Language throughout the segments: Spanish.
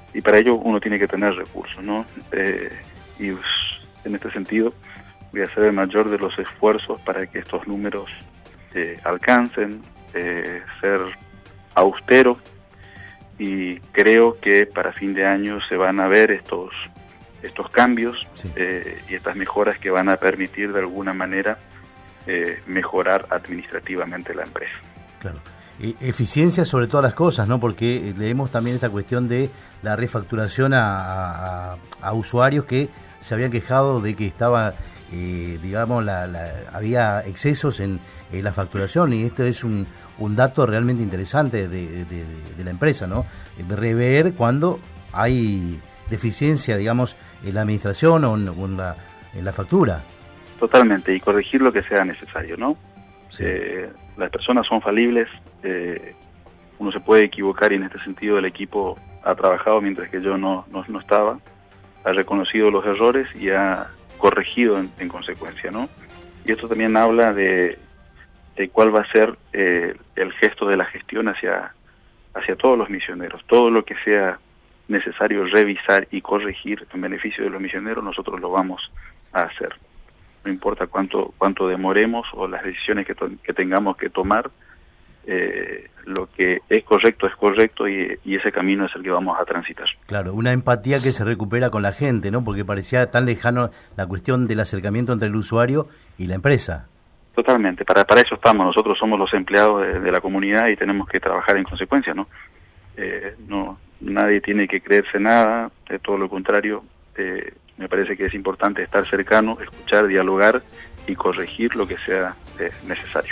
y para ello uno tiene que tener recursos, ¿no? Y en este sentido voy a hacer el mayor de los esfuerzos para que estos números alcancen, ser austero, y creo que para fin de año se van a ver estos cambios, sí, y estas mejoras que van a permitir de alguna manera mejorar administrativamente la empresa. Claro. Eficiencia sobre todas las cosas, ¿no? Porque leemos también esta cuestión de la refacturación a usuarios que se habían quejado de que estaba, digamos, había excesos en la facturación, y esto es un dato realmente interesante de la empresa, ¿no? Rever cuando hay deficiencia, digamos, en la administración o en la factura. Totalmente, y corregir lo que sea necesario, ¿no? Sí. Las personas son falibles, uno se puede equivocar, y en este sentido el equipo ha trabajado mientras que yo no estaba, ha reconocido los errores y ha corregido en consecuencia, ¿no? Y esto también habla de cuál va a ser el gesto de la gestión hacia todos los misioneros. Todo lo que sea necesario revisar y corregir en beneficio de los misioneros, nosotros lo vamos a hacer. No importa cuánto demoremos o las decisiones que tengamos que tomar, lo que es correcto, y ese camino es el que vamos a transitar. Claro, una empatía que se recupera con la gente, ¿no? Porque parecía tan lejano la cuestión del acercamiento entre el usuario y la empresa. Totalmente, para eso estamos, nosotros somos los empleados de la comunidad y tenemos que trabajar en consecuencia, ¿no? Nadie tiene que creerse nada, todo lo contrario. Me parece que es importante estar cercano, escuchar, dialogar y corregir lo que sea necesario.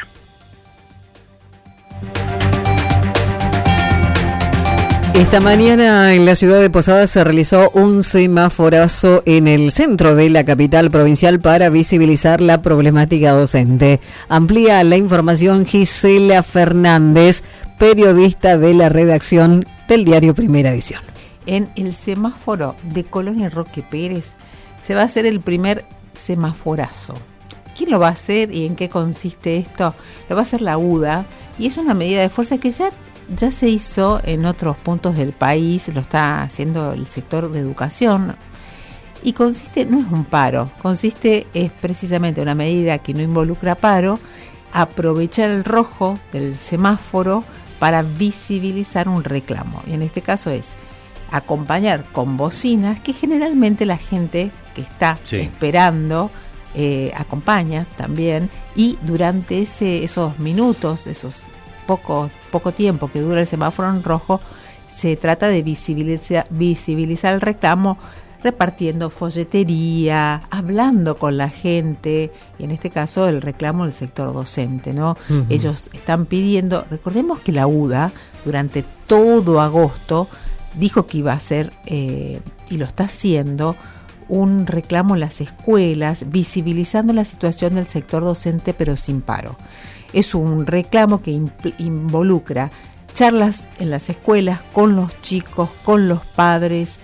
Esta mañana en la ciudad de Posadas se realizó un semaforazo en el centro de la capital provincial para visibilizar la problemática docente. Amplía la información Gisela Fernández, periodista de la redacción del diario Primera Edición. En el semáforo de Colonia Roque Pérez se va a hacer el primer semaforazo. ¿Quién lo va a hacer y en qué consiste esto? Lo va a hacer la UDA, y es una medida de fuerza que ya se hizo en otros puntos del país, lo está haciendo el sector de educación, y consiste, no es un paro, es precisamente una medida que no involucra paro, aprovechar el rojo del semáforo para visibilizar un reclamo, y en este caso es acompañar con bocinas, que generalmente la gente que está esperando acompaña también, y durante esos minutos, esos poco tiempo que dura el semáforo en rojo, se trata de visibilizar el reclamo, repartiendo folletería, hablando con la gente, y en este caso el reclamo del sector docente, ¿no? Uh-huh. Ellos están pidiendo, recordemos que la UDA durante todo agosto dijo que iba a hacer, y lo está haciendo, un reclamo en las escuelas, visibilizando la situación del sector docente pero sin paro. Es un reclamo que involucra charlas en las escuelas con los chicos, con los padres,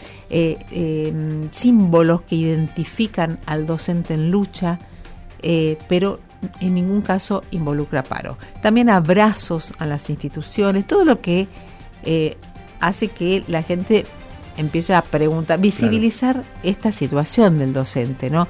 símbolos que identifican al docente en lucha, pero en ningún caso involucra paro. También abrazos a las instituciones, todo lo que hace que la gente empiece a preguntar, visibilizar esta situación del docente, ¿no?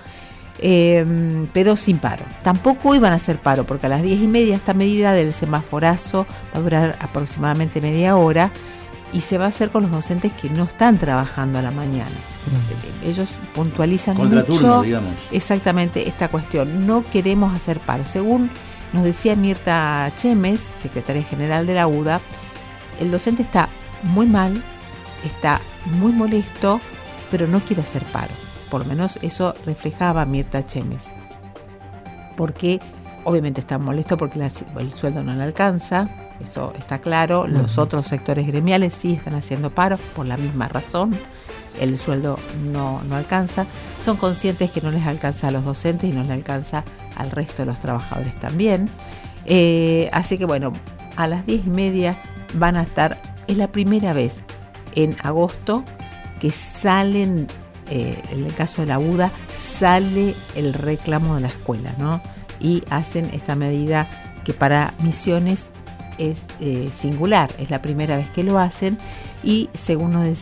Pero sin paro. Tampoco iban a hacer paro, porque a las 10:30 esta medida del semaforazo va a durar aproximadamente media hora, y se va a hacer con los docentes que no están trabajando a la mañana. Ellos puntualizan mucho, digamos, exactamente esta cuestión. No queremos hacer paro. Según nos decía Mirta Chemes, secretaria general de la UDA, el docente está muy mal, está muy molesto, pero no quiere hacer paro. Por lo menos eso reflejaba Mirta Chemes. Porque obviamente está molesto porque el sueldo no le alcanza, eso está claro. Los otros sectores gremiales sí están haciendo paro por la misma razón. El sueldo no alcanza. Son conscientes que no les alcanza a los docentes y no les alcanza al resto de los trabajadores también. Así que bueno, a las 10:30 van a estar, es la primera vez en agosto que salen, en el caso de la UDA, sale el reclamo de la escuela, ¿no? Y hacen esta medida que para Misiones es singular, es la primera vez que lo hacen, y según nos